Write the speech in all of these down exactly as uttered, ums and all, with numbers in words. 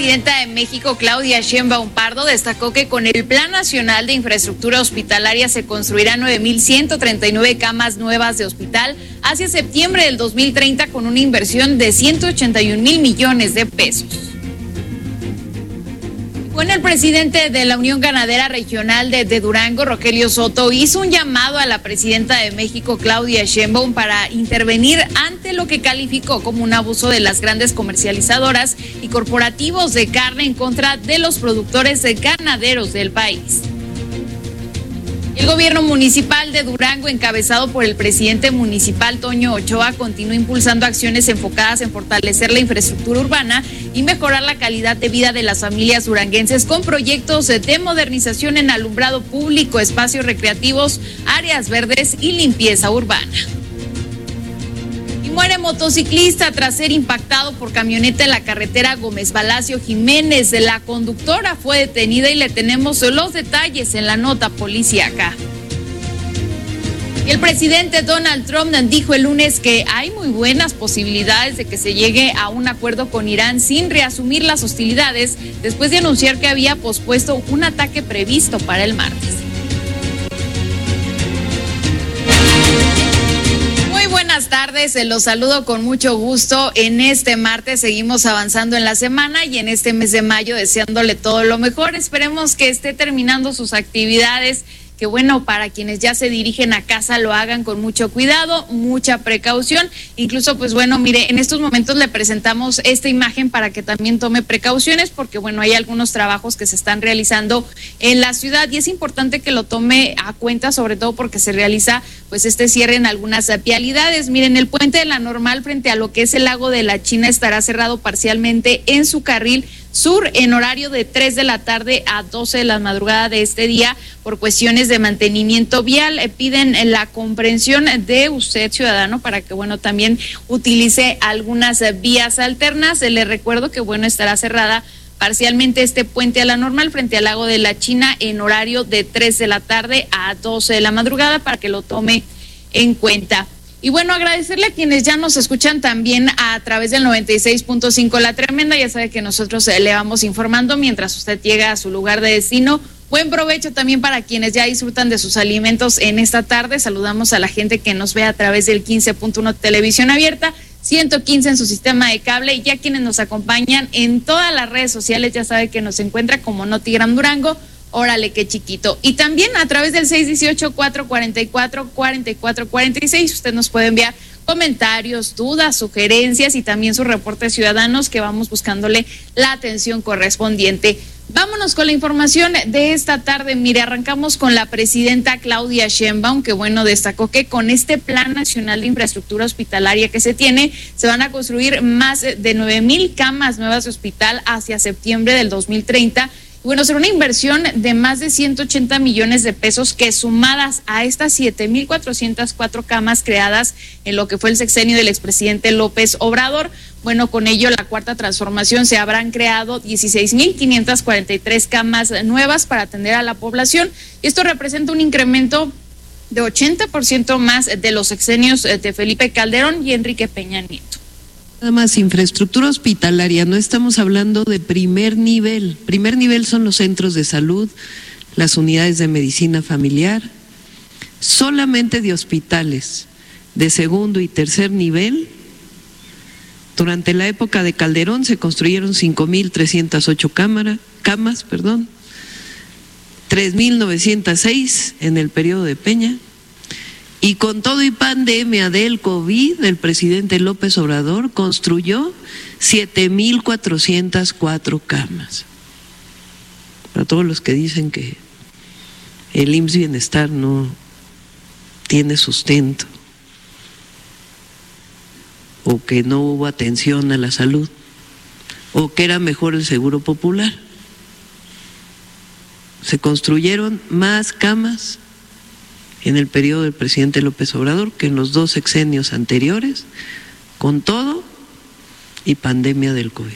presidenta de México, Claudia Sheinbaum Pardo, destacó que con el Plan Nacional de Infraestructura Hospitalaria se construirán nueve mil ciento treinta y nueve camas nuevas de hospital hacia septiembre del dos mil treinta con una inversión de ciento ochenta y un mil millones de pesos. Bueno, el presidente de la Unión Ganadera Regional de, de Durango, Rogelio Soto, hizo un llamado a la presidenta de México, Claudia Sheinbaum, para intervenir ante lo que calificó como un abuso de las grandes comercializadoras y corporativos de carne en contra de los productores de ganaderos del país. El gobierno municipal de Durango, encabezado por el presidente municipal Toño Ochoa, continúa impulsando acciones enfocadas en fortalecer la infraestructura urbana y mejorar la calidad de vida de las familias duranguenses con proyectos de modernización en alumbrado público, espacios recreativos, áreas verdes y limpieza urbana. Muere motociclista tras ser impactado por camioneta en la carretera Gómez Palacio Jiménez. La conductora fue detenida y le tenemos los detalles en la nota policíaca. El presidente Donald Trump dijo el lunes que hay muy buenas posibilidades de que se llegue a un acuerdo con Irán sin reasumir las hostilidades, después de anunciar que había pospuesto un ataque previsto para el martes. Buenas tardes, los saludo con mucho gusto. En este martes seguimos avanzando en la semana y en este mes de mayo deseándole todo lo mejor. Esperemos que esté terminando sus actividades, que bueno, para quienes ya se dirigen a casa lo hagan con mucho cuidado, mucha precaución. Incluso, pues bueno, mire, en estos momentos le presentamos esta imagen para que también tome precauciones, porque bueno, hay algunos trabajos que se están realizando en la ciudad y es importante que lo tome a cuenta, sobre todo porque se realiza pues este cierre en algunas vialidades. Miren, el puente de la Normal frente a lo que es el lago de la China estará cerrado parcialmente en su carril sur en horario de tres de la tarde a doce de la madrugada de este día por cuestiones de mantenimiento vial. Eh, piden la comprensión de usted, ciudadano, para que bueno también utilice algunas eh, vías alternas. Eh, le recuerdo que bueno estará cerrada parcialmente este puente a la Normal frente al lago de la China en horario de tres de la tarde a doce de la madrugada para que lo tome en cuenta. Y bueno, agradecerle a quienes ya nos escuchan también a través del noventa y seis punto cinco La Tremenda. Ya sabe que nosotros le vamos informando mientras usted llega a su lugar de destino. Buen provecho también para quienes ya disfrutan de sus alimentos en esta tarde. Saludamos a la gente que nos ve a través del quince punto uno Televisión Abierta, ciento quince en su sistema de cable, y ya quienes nos acompañan en todas las redes sociales ya sabe que nos encuentra como Notigram Durango. Órale, qué chiquito. Y también a través del seis uno ocho, cuatro cuatro cuatro, cuatro cuatro cuatro seis usted nos puede enviar comentarios, dudas, sugerencias y también sus reportes ciudadanos que vamos buscándole la atención correspondiente. Vámonos con la información de esta tarde. Mire, arrancamos con la presidenta Claudia Sheinbaum, que bueno, destacó que con este Plan Nacional de Infraestructura Hospitalaria que se tiene, se van a construir más de nueve mil camas nuevas de hospital hacia septiembre del dos mil treinta. Bueno, será una inversión de más de ciento ochenta millones de pesos que, sumadas a estas siete mil cuatrocientas cuatro camas creadas en lo que fue el sexenio del expresidente López Obrador, bueno, con ello la cuarta transformación se habrán creado dieciséis mil quinientas cuarenta y tres camas nuevas para atender a la población. Esto representa un incremento de ochenta por ciento más de los sexenios de Felipe Calderón y Enrique Peña Nieto. Nada más infraestructura hospitalaria, no estamos hablando de primer nivel. Primer nivel son los centros de salud, las unidades de medicina familiar. Solamente de hospitales de segundo y tercer nivel, durante la época de Calderón se construyeron cinco mil trescientas ocho cámara, camas, perdón, tres mil novecientas seis en el periodo de Peña. Y con todo y pandemia del COVID, el presidente López Obrador construyó siete mil cuatrocientas cuatro camas. Para todos los que dicen que el I M S S Bienestar no tiene sustento o que no hubo atención a la salud o que era mejor el Seguro Popular. Se construyeron más camas en el periodo del presidente López Obrador que en los dos sexenios anteriores, con todo y pandemia del COVID.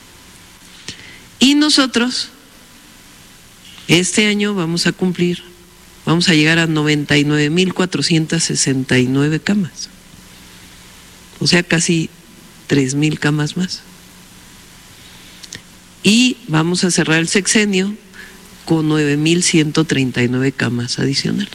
Y nosotros, este año vamos a cumplir, vamos a llegar a noventa y nueve mil cuatrocientas sesenta y nueve camas, o sea, casi tres mil camas más. y vamos a cerrar el sexenio con nueve mil ciento treinta y nueve camas adicionales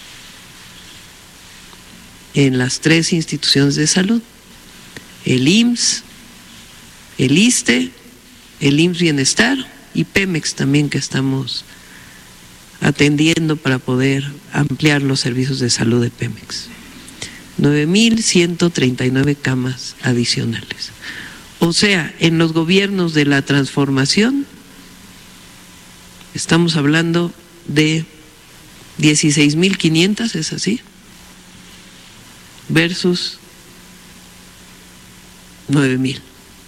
en las tres instituciones de salud, el I M S S, el ISSSTE, el I M S S Bienestar y Pemex también, que estamos atendiendo para poder ampliar los servicios de salud de Pemex. nueve mil ciento treinta y nueve camas adicionales. O sea, en los gobiernos de la transformación estamos hablando de dieciséis mil quinientas, ¿es así? Versus nueve mil.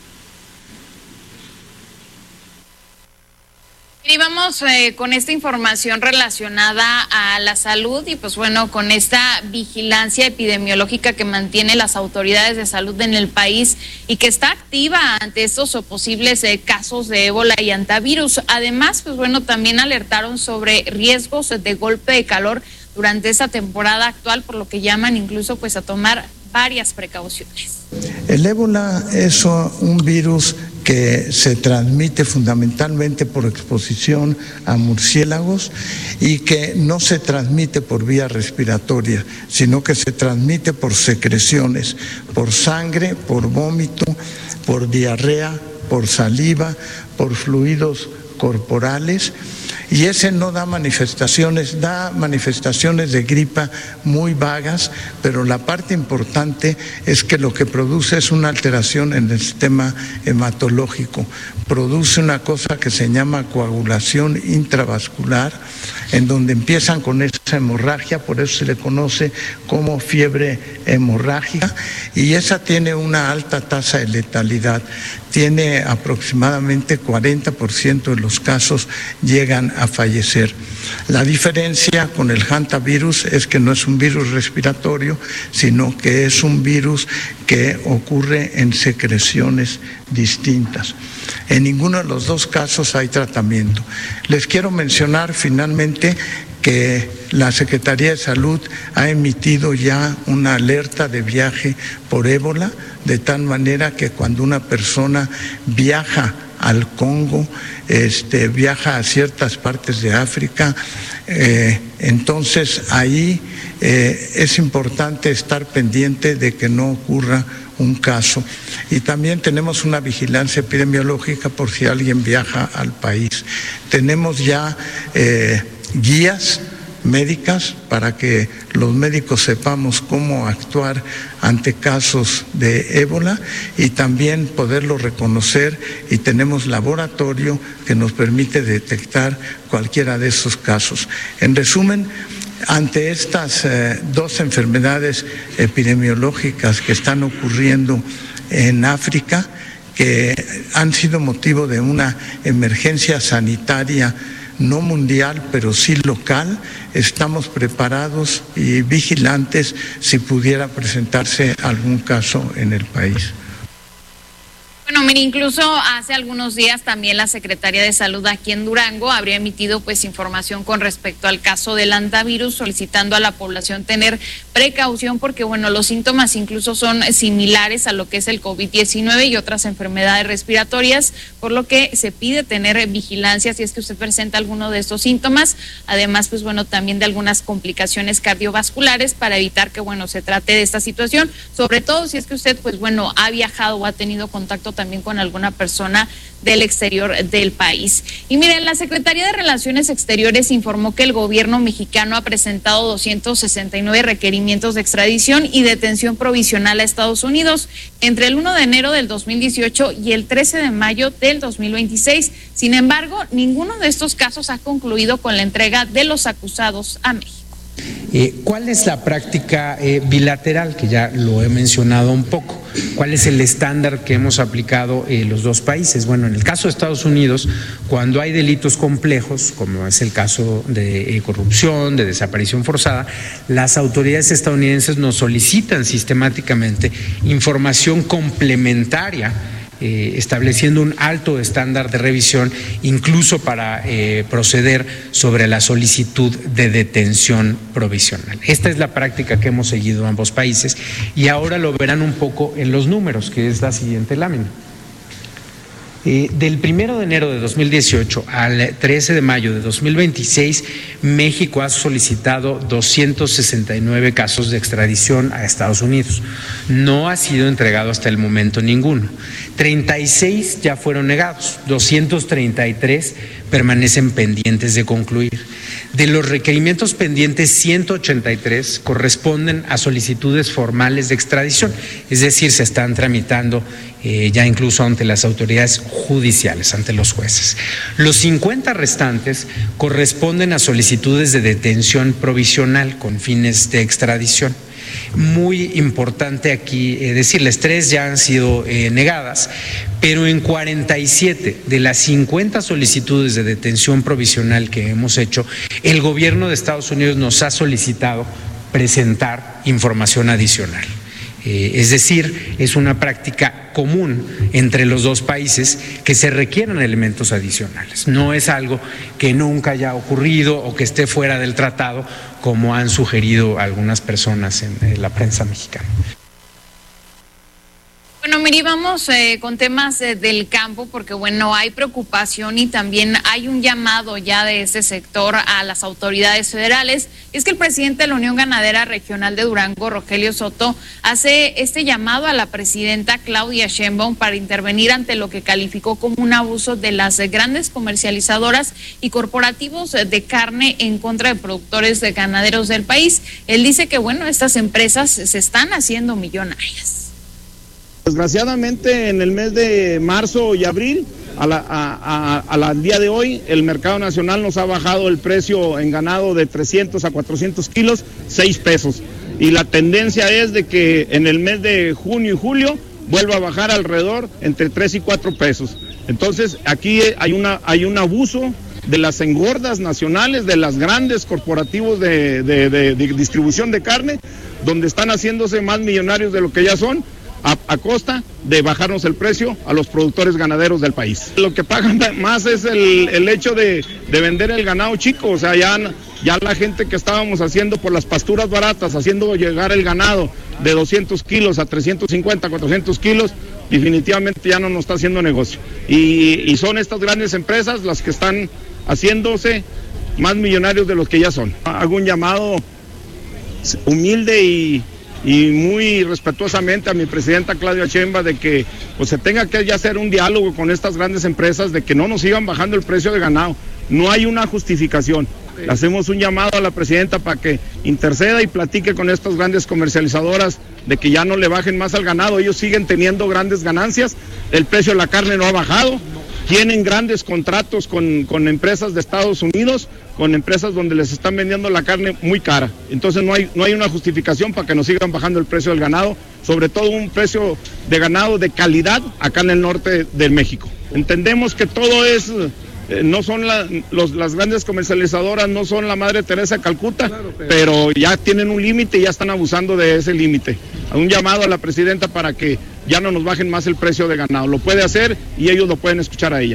Y vamos eh, con esta información relacionada a la salud y pues bueno, con esta vigilancia epidemiológica que mantiene las autoridades de salud en el país y que está activa ante estos o posibles eh, casos de ébola y antivirus. Además, pues bueno, también alertaron sobre riesgos de golpe de calor durante esta temporada actual, por lo que llaman incluso pues a tomar varias precauciones. El ébola es un virus que se transmite fundamentalmente por exposición a murciélagos y que no se transmite por vía respiratoria, sino que se transmite por secreciones, por sangre, por vómito, por diarrea, por saliva, por fluidos corporales. Y ese no da manifestaciones, da manifestaciones de gripa muy vagas, pero la parte importante es que lo que produce es una alteración en el sistema hematológico. Produce una cosa que se llama coagulación intravascular, en donde empiezan con esa hemorragia, por eso se le conoce como fiebre hemorrágica, y esa tiene una alta tasa de letalidad. Tiene aproximadamente cuarenta por ciento de los casos llegan a fallecer. La diferencia con el hantavirus es que no es un virus respiratorio, sino que es un virus que ocurre en secreciones distintas. En ninguno de los dos casos hay tratamiento. Les quiero mencionar finalmente que la Secretaría de Salud ha emitido ya una alerta de viaje por ébola, de tal manera que cuando una persona viaja al Congo, este, viaja a ciertas partes de África, eh, entonces ahí eh, es importante estar pendiente de que no ocurra un caso. Y también tenemos una vigilancia epidemiológica por si alguien viaja al país. Tenemos ya eh, guías médicas para que los médicos sepamos cómo actuar ante casos de ébola y también poderlo reconocer, y tenemos laboratorio que nos permite detectar cualquiera de esos casos. En resumen, ante estas eh, dos enfermedades epidemiológicas que están ocurriendo en África, que han sido motivo de una emergencia sanitaria no mundial, pero sí local, estamos preparados y vigilantes si pudiera presentarse algún caso en el país. Bueno, mire, incluso hace algunos días también la Secretaría de Salud aquí en Durango habría emitido pues información con respecto al caso del hantavirus, solicitando a la población tener precaución porque bueno, los síntomas incluso son similares a lo que es el COVID diecinueve y otras enfermedades respiratorias, por lo que se pide tener vigilancia si es que usted presenta alguno de estos síntomas, además pues bueno, también de algunas complicaciones cardiovasculares para evitar que bueno, se trate de esta situación, sobre todo si es que usted pues bueno, ha viajado o ha tenido contacto también con alguna persona del exterior del país. Y miren, la Secretaría de Relaciones Exteriores informó que el gobierno mexicano ha presentado doscientos sesenta y nueve requerimientos de extradición y detención provisional a Estados Unidos entre el primero de enero del dos mil dieciocho y el trece de mayo del dos mil veintiséis. Sin embargo, ninguno de estos casos ha concluido con la entrega de los acusados a México. Eh, ¿Cuál es la práctica eh, bilateral? Que ya lo he mencionado un poco. ¿Cuál es el estándar que hemos aplicado eh, los dos países? Bueno, en el caso de Estados Unidos, cuando hay delitos complejos, como es el caso de eh, corrupción, de desaparición forzada, las autoridades estadounidenses nos solicitan sistemáticamente información complementaria, Eh, estableciendo un alto estándar de revisión, incluso para eh, proceder sobre la solicitud de detención provisional. Esta es la práctica que hemos seguido ambos países y ahora lo verán un poco en los números, que es la siguiente lámina. Eh, del primero de enero de dos mil dieciocho al trece de mayo de dos mil veintiséis, México ha solicitado doscientos sesenta y nueve casos de extradición a Estados Unidos. No ha sido entregado hasta el momento ninguno. treinta y seis ya fueron negados, doscientos treinta y tres permanecen pendientes de concluir. De los requerimientos pendientes, ciento ochenta y tres corresponden a solicitudes formales de extradición, es decir, se están tramitando eh, ya incluso ante las autoridades judiciales, ante los jueces. Los cincuenta restantes corresponden a solicitudes de detención provisional con fines de extradición. Muy importante aquí eh, decirles, tres ya han sido eh, negadas, pero en cuarenta y siete de las cincuenta solicitudes de detención provisional que hemos hecho, el gobierno de Estados Unidos nos ha solicitado presentar información adicional. Eh, es decir, es una práctica común entre los dos países que se requieran elementos adicionales. No es algo que nunca haya ocurrido o que esté fuera del tratado, como han sugerido algunas personas en, en la prensa mexicana. Bueno, Miri, vamos eh, con temas eh, del campo, porque bueno, hay preocupación y también hay un llamado ya de este sector a las autoridades federales. Es que el presidente de la Unión Ganadera Regional de Durango, Rogelio Soto, hace este llamado a la presidenta Claudia Sheinbaum para intervenir ante lo que calificó como un abuso de las grandes comercializadoras y corporativos de carne en contra de productores de ganaderos del país. Él dice que bueno, estas empresas se están haciendo millonarias. Desgraciadamente, en el mes de marzo y abril, a la, a, a, a la, al día de hoy, el mercado nacional nos ha bajado el precio en ganado de trescientos a cuatrocientos kilos, seis pesos. Y la tendencia es de que en el mes de junio y julio vuelva a bajar alrededor entre tres y cuatro pesos. Entonces, aquí hay, una, hay un abuso de las engordas nacionales, de las grandes corporativos de, de, de, de distribución de carne, donde están haciéndose más millonarios de lo que ya son, A, a costa de bajarnos el precio a los productores ganaderos del país. Lo que pagan más es el, el hecho de, de vender el ganado chico, o sea, ya, ya la gente que estábamos haciendo por las pasturas baratas, haciendo llegar el ganado de doscientos kilos a trescientos cincuenta, cuatrocientos kilos, definitivamente ya no nos está haciendo negocio. Y, y son estas grandes empresas las que están haciéndose más millonarios de los que ya son. Hago un llamado humilde y y muy respetuosamente a mi presidenta Claudia Sheinbaum de que pues se tenga que ya hacer un diálogo con estas grandes empresas, de que no nos sigan bajando el precio de ganado. No hay una justificación. Le hacemos un llamado a la presidenta para que interceda y platique con estas grandes comercializadoras de que ya no le bajen más al ganado. Ellos siguen teniendo grandes ganancias, el precio de la carne no ha bajado, tienen grandes contratos con, con empresas de Estados Unidos, con empresas donde les están vendiendo la carne muy cara. Entonces no hay, no hay una justificación para que nos sigan bajando el precio del ganado, sobre todo un precio de ganado de calidad acá en el norte de México. Entendemos que todo es, eh, no son la, los, las grandes comercializadoras, no son la Madre Teresa de Calcuta, claro, pero... pero ya tienen un límite y ya están abusando de ese límite. Un llamado a la presidenta para que ya no nos bajen más el precio de ganado. Lo puede hacer y ellos lo pueden escuchar a ella.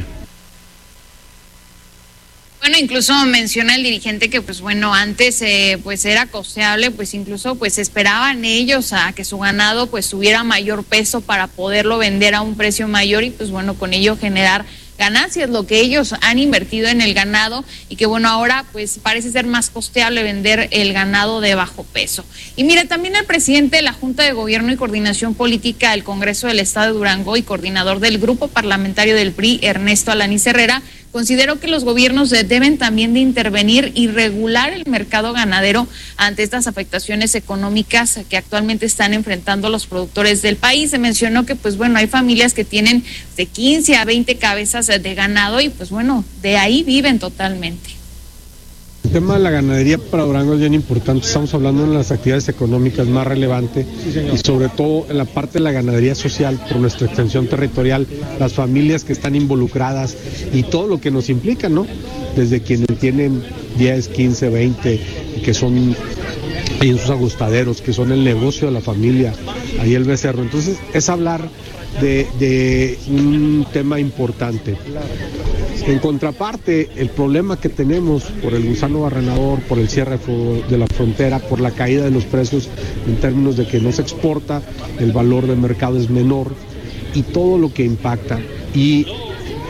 Bueno, incluso menciona el dirigente que pues bueno, antes eh, pues era costeable, pues incluso pues esperaban ellos a que su ganado pues tuviera mayor peso para poderlo vender a un precio mayor y pues bueno, con ello generar ganancias, lo que ellos han invertido en el ganado y que bueno, ahora pues parece ser más costeable vender el ganado de bajo peso. Y mira, también el presidente de la Junta de Gobierno y Coordinación Política del Congreso del Estado de Durango y coordinador del Grupo Parlamentario del P R I, Ernesto Alanis Herrera, consideró que los gobiernos deben también de intervenir y regular el mercado ganadero ante estas afectaciones económicas que actualmente están enfrentando los productores del país. Se mencionó que pues bueno, hay familias que tienen de quince a veinte cabezas de ganado y pues bueno, de ahí viven totalmente. El tema de la ganadería para Durango es bien importante, estamos hablando de las actividades económicas más relevantes y sobre todo en la parte de la ganadería social por nuestra extensión territorial, las familias que están involucradas y todo lo que nos implica, ¿no? Desde quienes tienen diez, quince, veinte, que son ahí en sus agustaderos, que son el negocio de la familia, ahí el becerro. Entonces es hablar de, de un tema importante. En contraparte, el problema que tenemos por el gusano barrenador, por el cierre de la frontera, por la caída de los precios en términos de que no se exporta, el valor de mercado es menor y todo lo que impacta. Y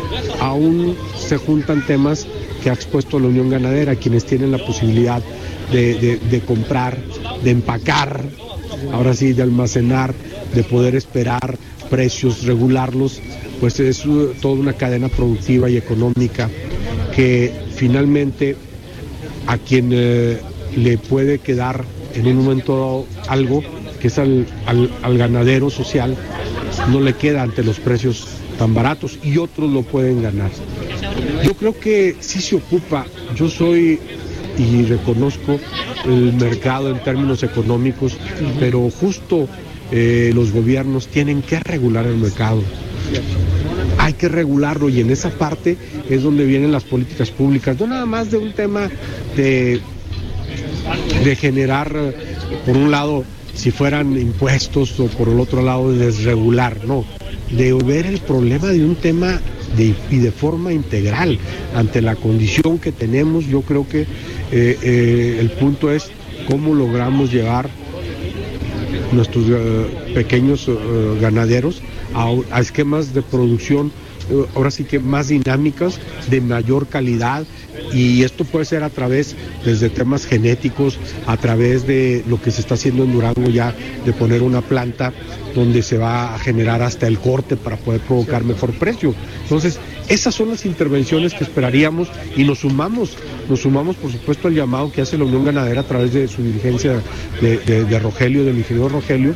aún se juntan temas que ha expuesto la Unión Ganadera, quienes tienen la posibilidad de, de, de comprar, de empacar, ahora sí, de almacenar, de poder esperar precios, regularlos, pues es uh, toda una cadena productiva y económica que finalmente a quien eh, le puede quedar en un momento dado algo, que es al, al, al ganadero social, no le queda ante los precios tan baratos y otros lo pueden ganar. Yo creo que sí se ocupa, yo soy y reconozco el mercado en términos económicos, pero justo eh, los gobiernos tienen que regular el mercado. Hay que regularlo y en esa parte es donde vienen las políticas públicas, no nada más de un tema de, de generar, por un lado, si fueran impuestos o por el otro lado de desregular, no, de ver el problema de un tema de, y de forma integral ante la condición que tenemos. Yo creo que eh, eh, el punto es cómo logramos llevar nuestros uh, pequeños uh, ganaderos a, a esquemas de producción uh, ahora sí que más dinámicas, de mayor calidad, y esto puede ser a través desde temas genéticos, a través de lo que se está haciendo en Durango ya, de poner una planta donde se va a generar hasta el corte para poder provocar mejor precio. Entonces, esas son las intervenciones que esperaríamos y nos sumamos, nos sumamos por supuesto al llamado que hace la Unión Ganadera a través de su dirigencia de, de, de Rogelio, del ingeniero Rogelio.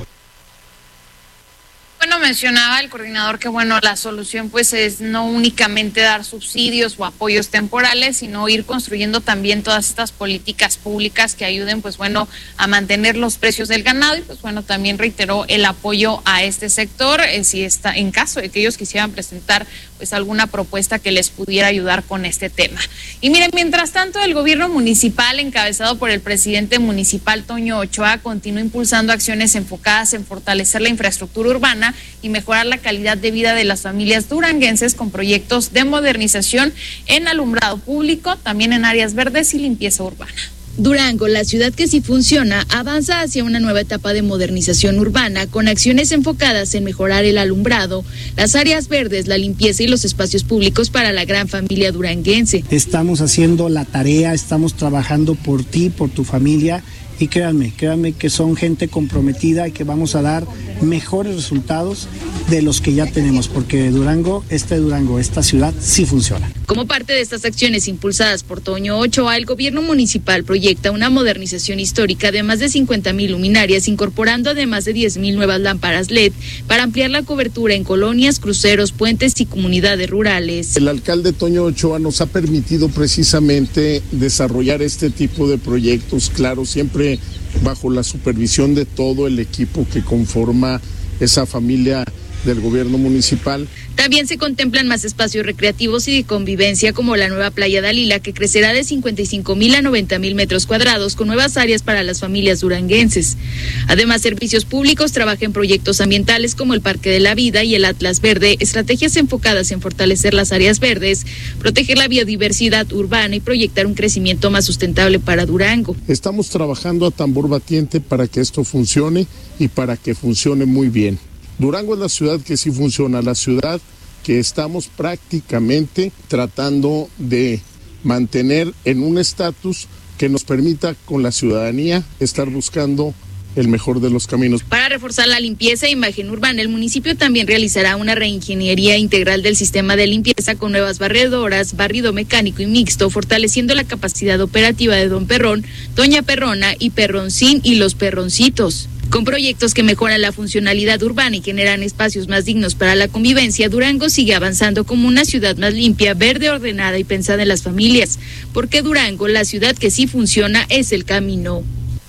Bueno, mencionaba el coordinador que, bueno, la solución pues es no únicamente dar subsidios o apoyos temporales, sino ir construyendo también todas estas políticas públicas que ayuden, pues bueno, a mantener los precios del ganado, y pues bueno, también reiteró el apoyo a este sector, eh, si está, en caso de que ellos quisieran presentar pues alguna propuesta que les pudiera ayudar con este tema. Y miren, mientras tanto, el gobierno municipal, encabezado por el presidente municipal Toño Ochoa, continúa impulsando acciones enfocadas en fortalecer la infraestructura urbana y mejorar la calidad de vida de las familias duranguenses con proyectos de modernización en alumbrado público, también en áreas verdes y limpieza urbana. Durango, la ciudad que sí funciona, avanza hacia una nueva etapa de modernización urbana con acciones enfocadas en mejorar el alumbrado, las áreas verdes, la limpieza y los espacios públicos para la gran familia duranguense. Estamos haciendo la tarea, estamos trabajando por ti, por tu familia, y créanme, créanme que son gente comprometida y que vamos a dar mejores resultados de los que ya tenemos, porque Durango, este Durango, esta ciudad sí funciona. Como parte de estas acciones impulsadas por Toño Ochoa, el gobierno municipal proyecta una modernización histórica de más de cincuenta mil luminarias, incorporando además de diez mil nuevas lámparas L E D para ampliar la cobertura en colonias, cruceros, puentes y comunidades rurales. El alcalde Toño Ochoa nos ha permitido precisamente desarrollar este tipo de proyectos, claro, siempre bajo la supervisión de todo el equipo que conforma esa familia del gobierno municipal. También se contemplan más espacios recreativos y de convivencia, como la nueva playa Dalila, que crecerá de cincuenta y cinco mil a noventa mil metros cuadrados, con nuevas áreas para las familias duranguenses. Además, Servicios Públicos trabaja en proyectos ambientales como el Parque de la Vida y el Atlas Verde, estrategias enfocadas en fortalecer las áreas verdes, proteger la biodiversidad urbana y proyectar un crecimiento más sustentable para Durango. Estamos trabajando a tambor batiente para que esto funcione y para que funcione muy bien. Durango es la ciudad que sí funciona, la ciudad que estamos prácticamente tratando de mantener en un estatus que nos permita con la ciudadanía estar buscando el mejor de los caminos. Para reforzar la limpieza e imagen urbana, el municipio también realizará una reingeniería integral del sistema de limpieza con nuevas barredoras, barrido mecánico y mixto, fortaleciendo la capacidad operativa de Don Perrón, Doña Perrona y Perroncín y los Perroncitos. Con proyectos que mejoran la funcionalidad urbana y generan espacios más dignos para la convivencia, Durango sigue avanzando como una ciudad más limpia, verde, ordenada y pensada en las familias, porque Durango, la ciudad que sí funciona, es el camino.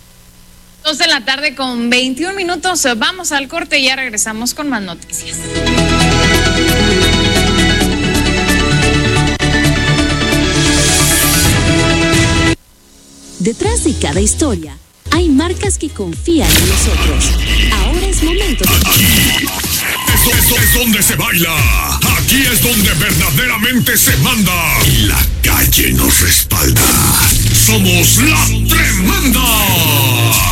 Dos de la tarde con veintiún minutos, vamos al corte y ya regresamos con más noticias. Detrás de cada historia hay marcas que confían en nosotros. Ahora es momento de... Aquí. Esto, esto es donde se baila. Aquí es donde verdaderamente se manda. Y la calle nos respalda. Somos la Tremenda.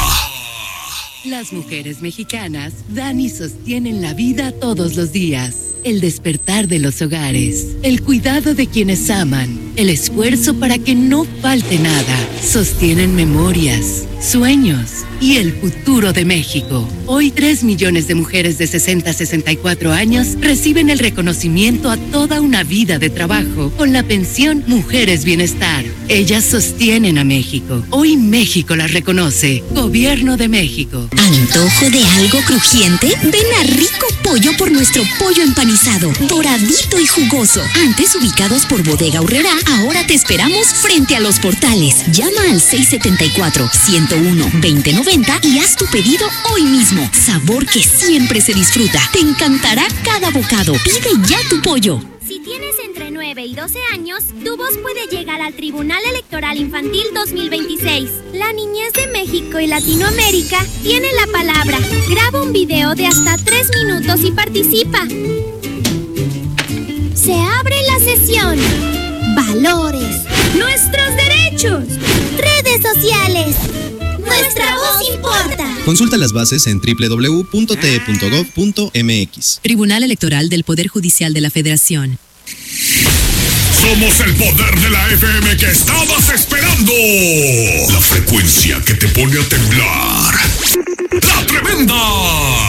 Las mujeres mexicanas dan y sostienen la vida todos los días. el despertar de los hogares, el cuidado de quienes aman, el esfuerzo para que no falte nada, sostienen memorias, sueños y el futuro de México. Hoy tres millones de mujeres de sesenta a sesenta y cuatro años reciben el reconocimiento a toda una vida de trabajo con la pensión Mujeres Bienestar. Ellas sostienen a México. Hoy México las reconoce. Gobierno de México. ¿Antojo de algo crujiente? Ven a Rico Pollo por nuestro pollo empanizado, doradito y jugoso. Antes ubicados por Bodega Aurrerá, ahora te esperamos frente a los portales. Llama al seis siete cuatro, uno cero uno, dos cero nueve cero y haz tu pedido hoy mismo. Sabor que siempre se disfruta. Te encantará cada bocado. Pide ya tu pollo. Si tienes entre nueve y doce años, tu voz puede llegar al Tribunal Electoral Infantil dos mil veintiséis. La niñez de México y Latinoamérica tiene la palabra. Graba un video de hasta tres minutos y participa. Se abre la sesión. Valores. Nuestros derechos. Redes sociales. Nuestra voz importa. Consulta las bases en doble u doble u doble u punto t e punto gov punto m x. Tribunal Electoral del Poder Judicial de la Federación. Somos el poder de la F M que estabas esperando. La frecuencia que te pone a temblar. ¡La Tremenda!